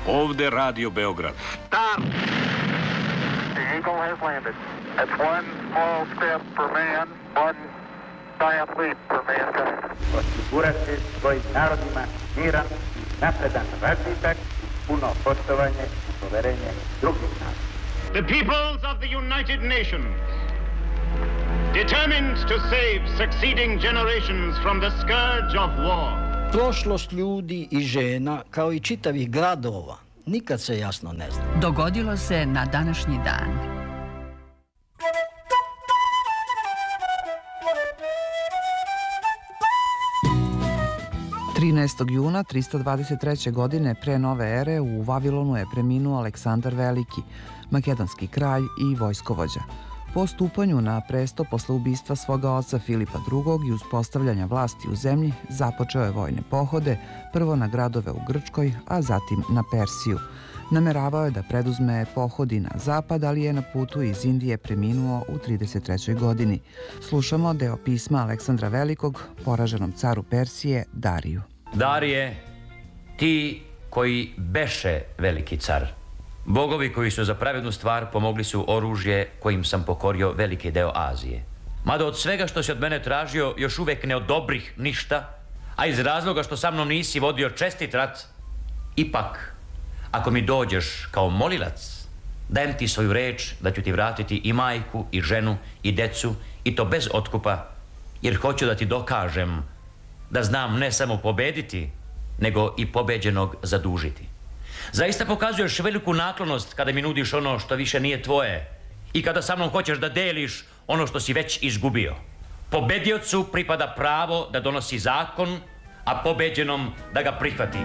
Ovde Radio Beograd. Stop! The Eagle has landed. That's one small step for man, one giant leap for mankind. Osigurati svojim narodima miran, napredan razvitak, puno poštovanje i poverenje drugih naroda. The peoples of the United Nations, determined to save succeeding generations from the scourge of war. Prošlost ljudi i žena, kao i čitavih gradova, nikad se jasno ne zna. Dogodilo se na današnji dan. Juna 323. godine pre nove ere u Vavilonu je preminuo Aleksandar Veliki, makedonski kralj i vojskovođa. Po stupanju na presto posle ubistva svoga oca Filipa II. I uspostavljanja vlasti u zemlji započeo je vojne pohode, prvo na gradove u Grčkoj, a zatim na Persiju. Nameravao je da preduzme pohodi na zapad, ali je na putu iz Indije preminuo u 33. godini. Slušamo deo pisma Aleksandra Velikog poraženom caru Persije Dariju. Darije, ti koji beše veliki car, bogovi koji su za pravednu stvar pomogli su oružje kojim sam pokorio veliki deo Azije. Mada od svega što si od mene tražio još uvek ne odobrih ništa, a iz razloga što sa mnom nisi vodio čestit rat, ipak, ako mi dođeš kao molilac, dajem ti svoju reč da ću ti vratiti i majku, i ženu, i decu, i to bez otkupa, jer hoću da ti dokažem da znam ne samo pobediti, nego i pobeđenog zadužiti. Zaista pokazuješ veliku naklonost kada mi nudiš ono što više nije tvoje i kada sa mnom hoćeš da deliš ono što si već izgubio. Pobediocu pripada pravo da donosi zakon, a pobeđenom da ga prihvati.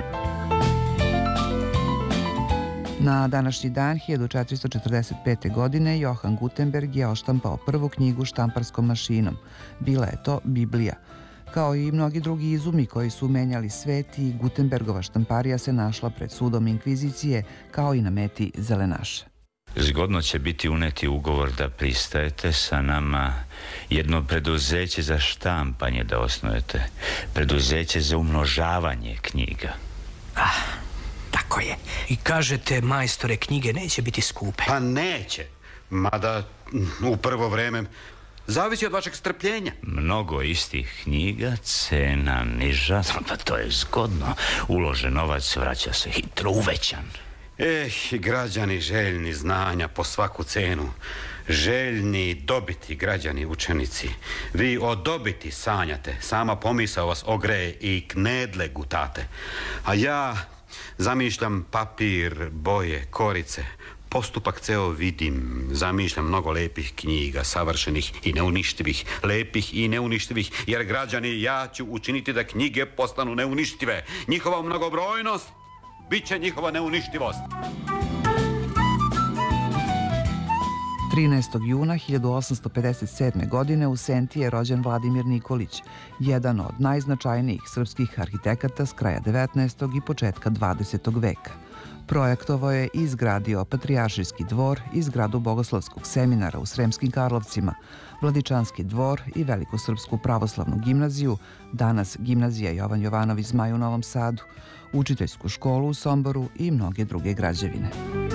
Na današnji dan 1445. godine Johann Gutenberg je oštampao prvu knjigu štamparskom mašinom. Bila je to Biblija. Kao i mnogi drugi izumi koji su menjali svet, i Gutenbergova štamparija se našla pred sudom inkvizicije, kao i na meti zelenaša. Zgodno će biti uneti ugovor da pristajete sa nama jedno preduzeće za štampanje da osnujete, preduzeće za umnožavanje knjiga. Tako je. I kažete, majstore, knjige neće biti skupe. Pa neće. Mada u prvo vreme zavisi od vašeg strpljenja. Mnogo istih knjiga, cena niža, pa to je zgodno. Uložen novac vraća se hitro uvećan. Građani željni znanja po svaku cenu. Željni dobiti građani učenici. Vi o dobiti sanjate. Sama pomisao vas ogreje i knedle gutate. A ja zamišljam papir, boje, korice. Postupak ceo vidim, zamišljam mnogo lepih knjiga, savršenih i neuništivih, lepih i neuništivih, jer građani, ja ću učiniti da knjige postanu neuništive. Njihova mnogobrojnost bit će njihova neuništivost. 13. juna 1857. godine u Senti je rođen Vladimir Nikolić, jedan od najznačajnijih srpskih arhitekata s kraja 19. i početka 20. veka. Projektovao je i izgradio Patrijaršijski dvor i zgradu Bogoslovskog seminara u Sremskim Karlovcima, Vladičanski dvor i Veliku srpsku pravoslavnu gimnaziju, danas gimnazija Jovan Jovanović Zmaj u Novom Sadu, učiteljsku školu u Somboru i mnoge druge građevine.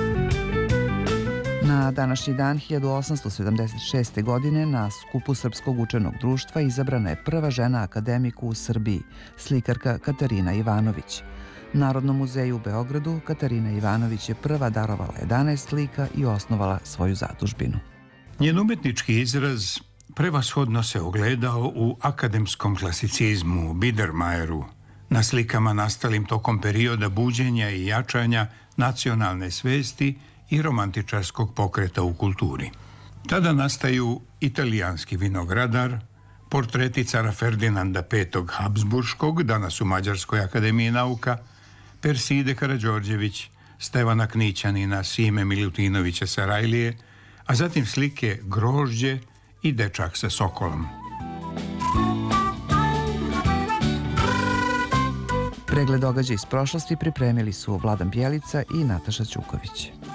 Na današnji dan 1876. godine na skupu Srpskog učenog društva izabrana je prva žena akademik u Srbiji, slikarka Katarina Ivanović. Narodnom muzeju u Beogradu Katarina Ivanović je prva darovala 11 slika i osnovala svoju zadužbinu. Njen umetnički izraz prevashodno se ogledao u akademskom klasicizmu, Biedermajeru, na slikama nastalim tokom perioda buđenja i jačanja nacionalne svesti i romantičarskog pokreta u kulturi. Tada nastaju Italijanski vinogradar, portreti cara Ferdinanda V. Habsburškog, danas u Mađarskoj akademiji nauka, Perside Karađorđević, Stevana Knićanina, Sime Milutinovića Sarajlije, a zatim slike Grožđe i Dečak sa sokolom. Pregled događaja iz prošlosti pripremili su Vladan Bjelica i Nataša Ćuković.